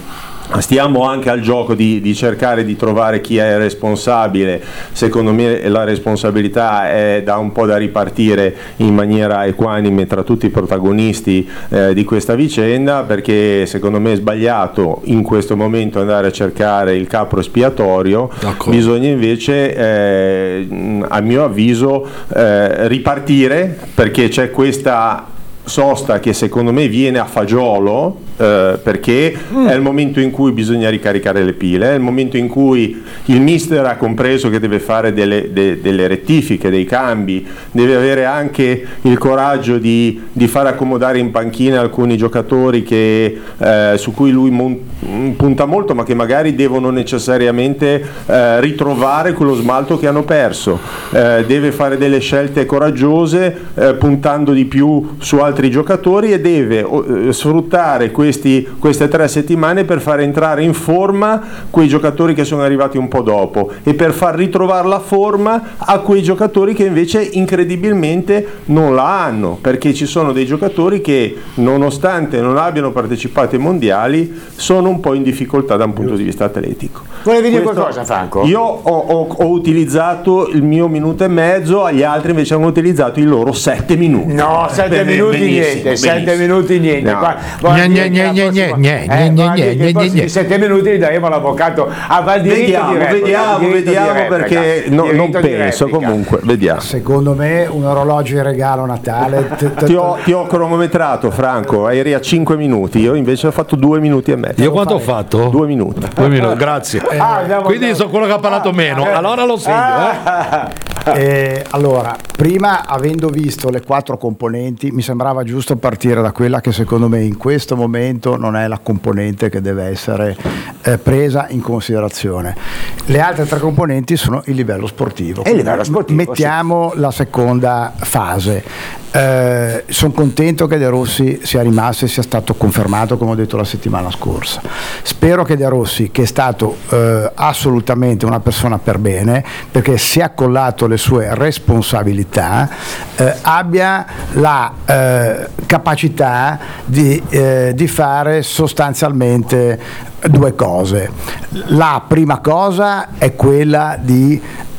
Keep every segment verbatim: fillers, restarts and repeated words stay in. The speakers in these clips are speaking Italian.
Stiamo anche al gioco di, di cercare di trovare chi è responsabile. Secondo me la responsabilità è da un po' da ripartire in maniera equanime tra tutti i protagonisti eh, di questa vicenda, perché secondo me è sbagliato in questo momento andare a cercare il capro espiatorio. D'accordo. Bisogna invece eh, a mio avviso eh, ripartire, perché c'è questa sosta che secondo me viene a fagiolo, eh, perché mm. è il momento in cui bisogna ricaricare le pile, è il momento in cui il mister ha compreso che deve fare delle, de, delle rettifiche, dei cambi, deve avere anche il coraggio di, di far accomodare in panchina alcuni giocatori che, eh, su cui lui mon- punta molto, ma che magari devono necessariamente eh, ritrovare quello smalto che hanno perso, eh, deve fare delle scelte coraggiose eh, puntando di più su altri altri giocatori, e deve uh, sfruttare questi, queste tre settimane per far entrare in forma quei giocatori che sono arrivati un po' dopo e per far ritrovare la forma a quei giocatori che invece incredibilmente non la hanno, perché ci sono dei giocatori che nonostante non abbiano partecipato ai mondiali sono un po' in difficoltà da un punto di vista atletico. Volevi dire qualcosa, Franco? Io ho, ho, ho utilizzato il mio minuto e mezzo, agli altri invece hanno utilizzato i loro sette minuti. No, sette minuti niente, sette minuti niente. Sette minuti li daremo all'avvocato a Valdiritto. Vediamo, vediamo, vediamo, perché no, non penso, comunque, vediamo. Secondo me un orologio in regalo a Natale. Ti ho, ti ho cronometrato, Franco, eri a cinque minuti, io invece ho fatto due minuti e mezzo. Io quanto ho fatto? Due minuti. Due minuti, grazie. Eh, ah, andiamo, quindi andiamo. Sono quello che ha parlato meno, allora lo segno. Eh. Eh, allora, prima, avendo visto le quattro componenti, mi sembrava giusto partire da quella che secondo me in questo momento non è la componente che deve essere eh, presa in considerazione. Le altre tre componenti sono il livello sportivo. E il livello sportivo, mettiamo sì. La seconda fase. Eh, sono contento che De Rossi sia rimasto e sia stato confermato, come ho detto la settimana scorsa. Spero che De Rossi, che è stato eh, assolutamente una persona per bene, perché si è accollato le sue responsabilità, eh, abbia la eh, capacità di, eh, di fare sostanzialmente due cose. La prima cosa è quella di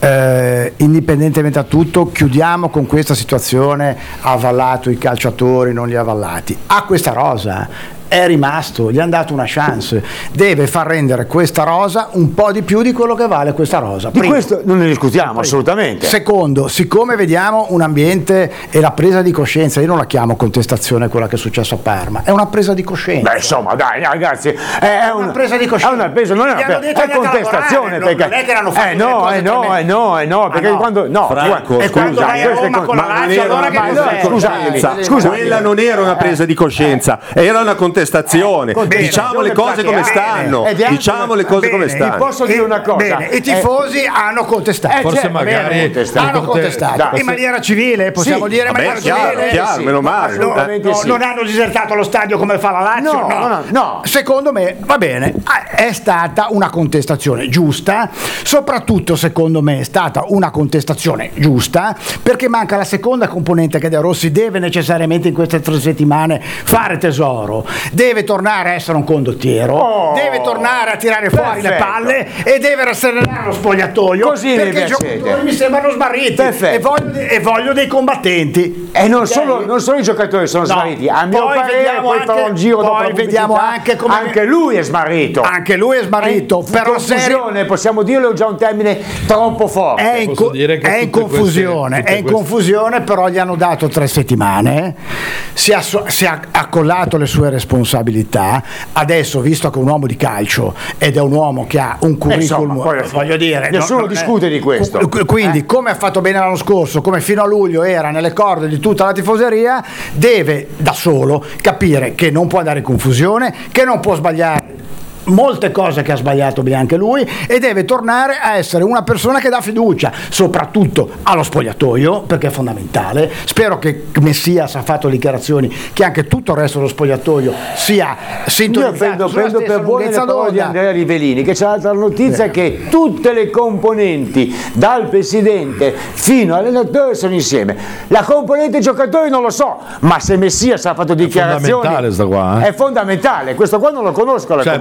Eh, indipendentemente da tutto, chiudiamo con questa situazione, ha avallato i calciatori, non li ha avallati, ha questa rosa, è rimasto, gli hanno dato una chance, deve far rendere questa rosa un po' di più di quello che vale questa rosa. Di Primo. Questo non ne discutiamo. Primo. Assolutamente. Secondo, siccome vediamo un ambiente e la presa di coscienza, io non la chiamo contestazione quella che è successo a Parma, è una presa di coscienza. Beh, insomma, dai ragazzi, è, è una un, presa di coscienza, è una presa, non è una presa, è contestazione, lavorare, perché non è che l'hanno fatto eh no, eh no, eh no, eh no, perché ah, no. quando no, Franco, e quando vai a Roma con la Lazio, allora che scusa, scusa, quella non era una presa di coscienza, era una contestazione. Bene, diciamo le cose come stanno, bene, diciamo le cose bene, come stanno. Posso dire una cosa? Bene, i tifosi eh, hanno contestato. Eh, forse cioè, magari contestato. hanno contestato da, in maniera civile, possiamo sì, dire in maniera chiaro, civile. Chiaro, sì. meno male. No, no, sì. Non hanno disertato lo stadio come fa la Lazio. No, no, no, no. Secondo me va bene, è stata una contestazione giusta, soprattutto secondo me è stata una contestazione giusta, perché manca la seconda componente che De Rossi deve necessariamente in queste tre settimane fare tesoro, deve tornare a essere un condottiero, oh, deve tornare a tirare fuori perfetto. le palle e deve rasserenare lo spogliatoio. Così perché i giocatori mi sembrano smarriti e voglio, e voglio dei combattenti. E non, okay. solo, non solo i giocatori sono no. smarriti, a mio poi parere poi anche, farò un giro poi vediamo anche come anche lui è smarrito. Anche lui è smarrito. È, però confusione, serie... possiamo dirlo, è già un termine troppo forte. È in, co- è in confusione, queste, è in confusione, però gli hanno dato tre settimane, si è, si è accollato le sue responsabilità. Adesso, visto che è un uomo di calcio ed è un uomo che ha un curriculum, eh, insomma, voglio dire, nessuno no, discute è, di questo. Quindi, eh? come ha fatto bene l'anno scorso, come fino a luglio era nelle corde di tutta la tifoseria, deve da solo capire che non può andare in confusione, che non può sbagliare molte cose che ha sbagliato bene anche lui, e deve tornare a essere una persona che dà fiducia soprattutto allo spogliatoio, perché è fondamentale. Spero che Messias ha fatto dichiarazioni che anche tutto il resto dello spogliatoio sia sintonizzato. Io prendo, prendo per buone le parole di Andrea Rivellini, che c'è l'altra notizia, eh. che tutte le componenti dal presidente fino all'allenatore sono insieme. La componente giocatori non lo so, ma se Messias ha fatto dichiarazioni è fondamentale sta qua, eh? è fondamentale, questo qua non lo conosco la cioè,